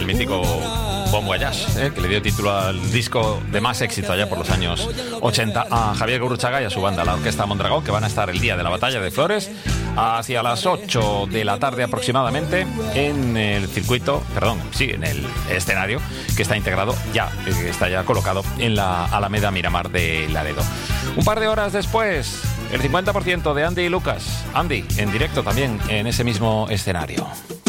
el mítico Bon Voyage, que le dio título al disco de más éxito allá por los años 80 a Javier Gurruchaga y a su banda, la Orquesta Mondragón, que van a estar el día de la Batalla de Flores hacia las 8 de la tarde aproximadamente en el en el escenario que está integrado que está ya colocado en la Alameda Miramar de Laredo. Un par de horas después, el 50% de Andy y Lucas. Andy en directo también en ese mismo escenario.